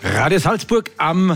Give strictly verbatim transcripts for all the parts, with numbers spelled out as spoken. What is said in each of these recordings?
Radio Salzburg am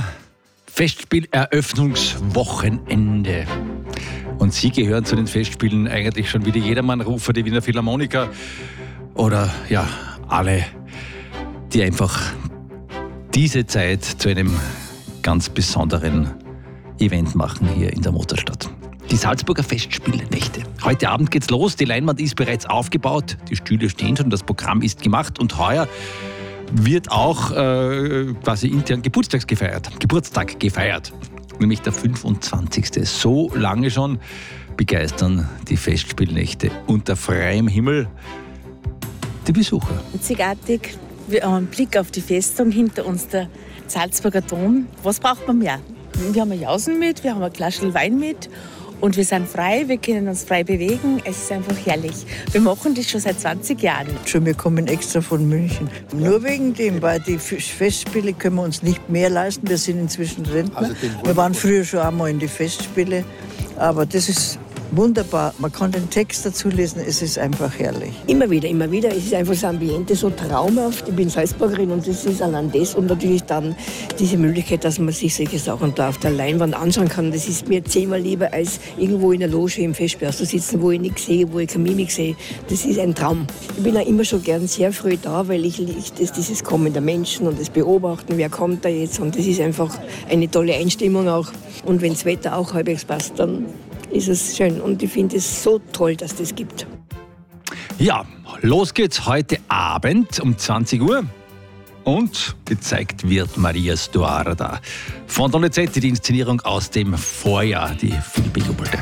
Festspieleröffnungswochenende. Und Sie gehören zu den Festspielen eigentlich schon wie die Jedermann-Rufer, die Wiener Philharmoniker oder ja, alle, die einfach diese Zeit zu einem ganz besonderen Event machen hier in der Motorstadt. Die Salzburger Festspielnächte. Heute Abend geht's los, die Leinwand ist bereits aufgebaut, die Stühle stehen schon, das Programm ist gemacht und heuer wird auch äh, quasi intern Geburtstag gefeiert. Geburtstag gefeiert. Nämlich der fünfundzwanzigste So lange schon begeistern die Festspielnächte unter freiem Himmel die Besucher. Einzigartig, wir haben einen Blick auf die Festung, hinter uns der Salzburger Dom. Was braucht man mehr? Wir haben eine Jausen mit, wir haben ein Glas Wein mit. Und wir sind frei, wir können uns frei bewegen. Es ist einfach herrlich. Wir machen das schon seit zwanzig Jahren. Schon, wir kommen extra von München. Nur wegen dem, weil die Festspiele können wir uns nicht mehr leisten. Wir sind inzwischen Rentner. Also wir waren früher schon einmal in die Festspiele. Aber das ist wunderbar. Man kann den Text dazu lesen, es ist einfach herrlich. Immer wieder, immer wieder. Es ist einfach das Ambiente so traumhaft. Ich bin Salzburgerin und das ist allein das. Und natürlich dann diese Möglichkeit, dass man sich solche Sachen da auf der Leinwand anschauen kann. Das ist mir zehnmal lieber, als irgendwo in der Loge im Festspielhaus zu sitzen, wo ich nichts sehe, wo ich keine Mimik sehe. Das ist ein Traum. Ich bin auch immer schon gern sehr früh da, weil ich liebe das, dieses Kommen der Menschen und das Beobachten, wer kommt da jetzt. Und das ist einfach eine tolle Einstimmung auch. Und wenn das Wetter auch halbwegs passt, dann ist es schön und ich finde es so toll, dass das gibt. Ja, los geht's heute Abend um zwanzig Uhr und gezeigt wird Maria Stuarda von Donizetti, die Inszenierung aus dem Vorjahr, die viel bejubelte.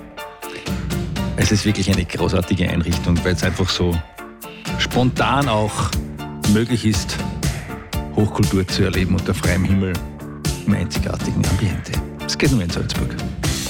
Es ist wirklich eine großartige Einrichtung, weil es einfach so spontan auch möglich ist, Hochkultur zu erleben unter freiem Himmel im einzigartigen Ambiente. Es geht nur in Salzburg.